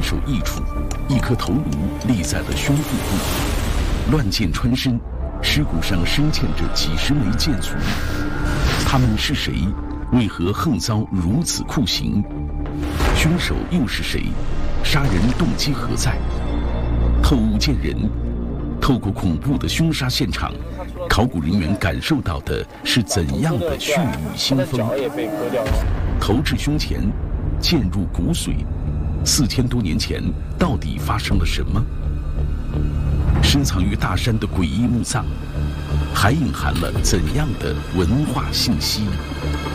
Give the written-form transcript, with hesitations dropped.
手一杵，一颗头颅立在了胸腹部，乱箭穿身，尸骨上深嵌着几十枚箭簇。他们是谁？为何横遭如此酷刑？凶手又是谁？杀人动机何在？透物见人，透过恐怖的凶杀现场，考古人员感受到的是怎样的血雨腥风？头至胸前，剑入骨髓，4000多年前到底发生了什么？深藏于大山的诡异墓葬，还隐含了怎样的文化信息？